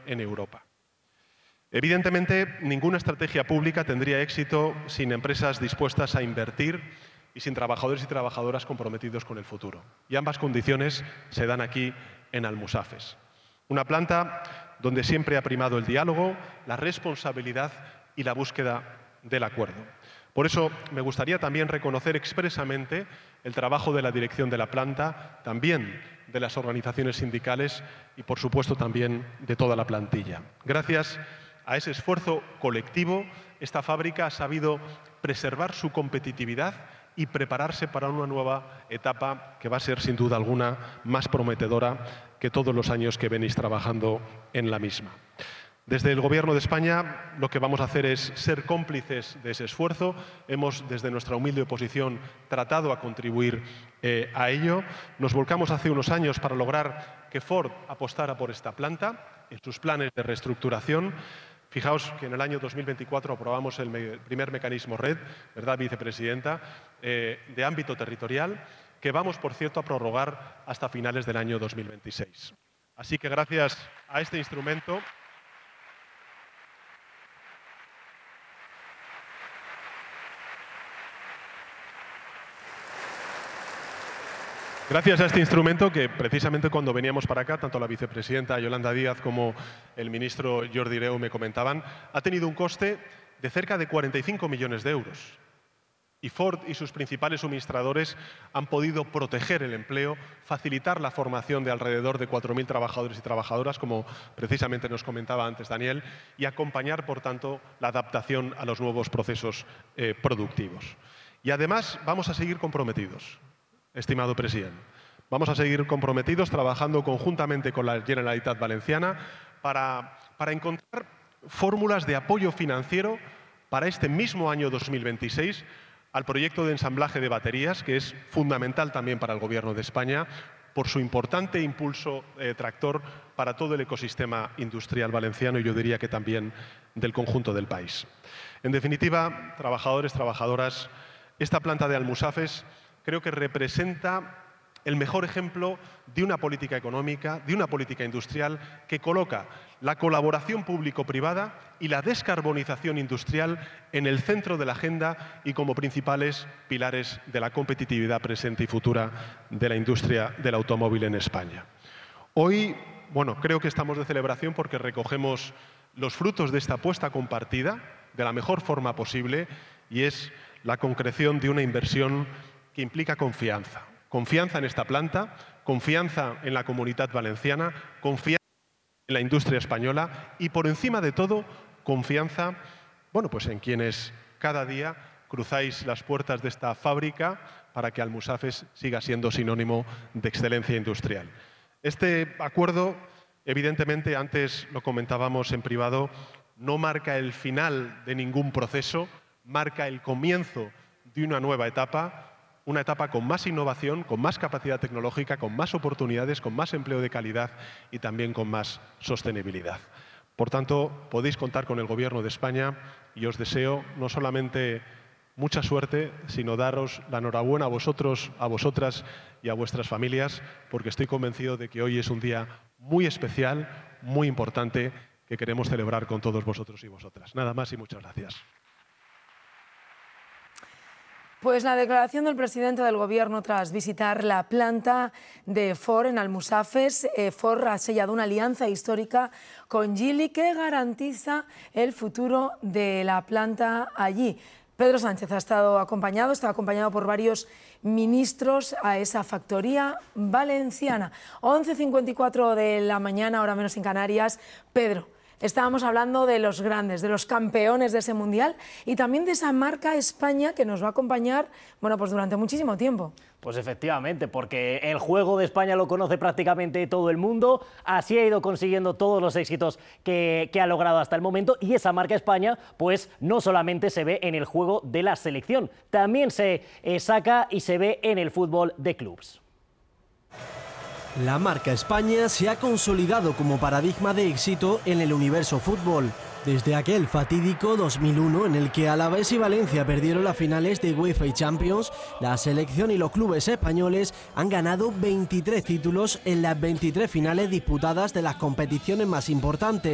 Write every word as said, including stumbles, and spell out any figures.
en Europa. Evidentemente, ninguna estrategia pública tendría éxito sin empresas dispuestas a invertir y sin trabajadores y trabajadoras comprometidos con el futuro. Y ambas condiciones se dan aquí en Almusafes. Una planta donde siempre ha primado el diálogo, la responsabilidad y la búsqueda del acuerdo. Por eso me gustaría también reconocer expresamente el trabajo de la dirección de la planta, también de las organizaciones sindicales y, por supuesto, también de toda la plantilla. Gracias a ese esfuerzo colectivo, esta fábrica ha sabido preservar su competitividad y prepararse para una nueva etapa que va a ser, sin duda alguna, más prometedora que todos los años que venís trabajando en la misma. Desde el Gobierno de España lo que vamos a hacer es ser cómplices de ese esfuerzo. Hemos, desde nuestra humilde posición, tratado a contribuir eh, a ello. Nos volcamos hace unos años para lograr que Ford apostara por esta planta en sus planes de reestructuración. Fijaos que en el año dos mil veinticuatro aprobamos el me primer mecanismo RED, ¿verdad, vicepresidenta?, eh, de ámbito territorial, que vamos, por cierto, a prorrogar hasta finales del año dos mil veintiséis. Así que gracias a este instrumento, Gracias a este instrumento que, precisamente cuando veníamos para acá, tanto la vicepresidenta Yolanda Díaz como el ministro Jordi Hereu me comentaban, ha tenido un coste de cerca de cuarenta y cinco millones de euros. Y Ford y sus principales suministradores han podido proteger el empleo, facilitar la formación de alrededor de cuatro mil trabajadores y trabajadoras, como precisamente nos comentaba antes Daniel, y acompañar, por tanto, la adaptación a los nuevos procesos eh, productivos. Y además vamos a seguir comprometidos, estimado presidente. Vamos a seguir comprometidos trabajando conjuntamente con la Generalitat Valenciana para, para encontrar fórmulas de apoyo financiero para este mismo año dos mil veintiséis al proyecto de ensamblaje de baterías, que es fundamental también para el Gobierno de España por su importante impulso eh, tractor para todo el ecosistema industrial valenciano y yo diría que también del conjunto del país. En definitiva, trabajadores, trabajadoras, esta planta de Almusafes creo que representa el mejor ejemplo de una política económica, de una política industrial que coloca la colaboración público-privada y la descarbonización industrial en el centro de la agenda y como principales pilares de la competitividad presente y futura de la industria del automóvil en España. Hoy, bueno, creo que estamos de celebración porque recogemos los frutos de esta apuesta compartida de la mejor forma posible y es la concreción de una inversión que implica confianza. Confianza en esta planta, confianza en la Comunitat Valenciana, confianza en la industria española y, por encima de todo, confianza, bueno, pues en quienes cada día cruzáis las puertas de esta fábrica para que Almusafes siga siendo sinónimo de excelencia industrial. Este acuerdo, evidentemente, antes lo comentábamos en privado, no marca el final de ningún proceso, marca el comienzo de una nueva etapa, una etapa con más innovación, con más capacidad tecnológica, con más oportunidades, con más empleo de calidad y también con más sostenibilidad. Por tanto, podéis contar con el Gobierno de España y os deseo no solamente mucha suerte, sino daros la enhorabuena a vosotros, a vosotras y a vuestras familias, porque estoy convencido de que hoy es un día muy especial, muy importante, que queremos celebrar con todos vosotros y vosotras. Nada más y muchas gracias. Pues la declaración del presidente del Gobierno tras visitar la planta de Ford en Almusafes. Eh, Ford ha sellado una alianza histórica con Geely que garantiza el futuro de la planta allí. Pedro Sánchez ha estado acompañado, está acompañado por varios ministros a esa factoría valenciana. once cincuenta y cuatro de la mañana, hora menos en Canarias. Pedro, estábamos hablando de los grandes, de los campeones de ese mundial y también de esa marca España que nos va a acompañar, bueno, pues durante muchísimo tiempo. Pues efectivamente, porque el juego de España lo conoce prácticamente todo el mundo, así ha ido consiguiendo todos los éxitos que, que ha logrado hasta el momento y esa marca España pues no solamente se ve en el juego de la selección, también se eh, saca y se ve en el fútbol de clubs. La marca España se ha consolidado como paradigma de éxito en el universo fútbol. Desde aquel fatídico dos mil uno en el que Alavés y Valencia perdieron las finales de UEFA Champions, la selección y los clubes españoles han ganado veintitrés títulos en las veintitrés finales disputadas de las competiciones más importantes.